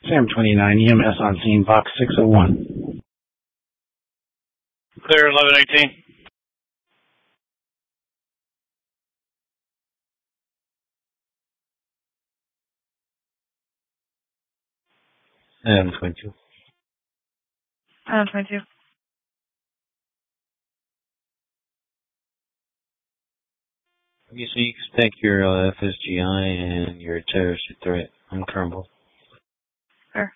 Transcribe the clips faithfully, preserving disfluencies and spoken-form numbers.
Sam twenty-nine, E M S on scene, box six oh one. Clear eleven eighteen. Adam twenty-two. Adam twenty-two. Okay, so you expect your uh, F S G I and your terrorist threat on Crumble. Sure.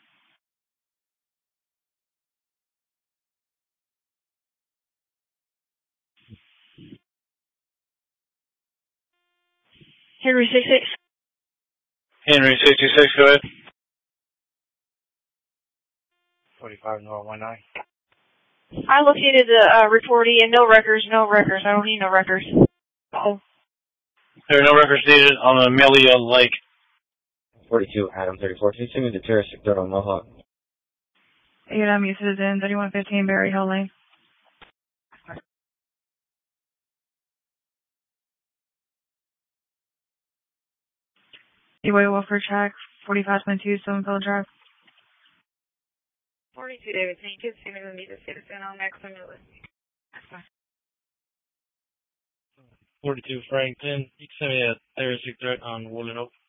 Henry sixty-six. Henry sixty-six, go ahead. forty-five North one nine. I located the uh, reportee and no records, no records. I don't need no records. Oh. There are no records needed on Amelia Lake. forty-two, Adam thirty-four. Can you send me the terrorist threat on Mohawk? eight M U Citizen, thirty-one fifteen Berry Hill Lane. Eway Welfare Track, forty-five twenty-two, Stonefield Drive. forty-two David, can you just see me the meet the citizen on Maximum List? That's fine. forty-two Franklin, you can send me a terrorist threat on Woolen Oak.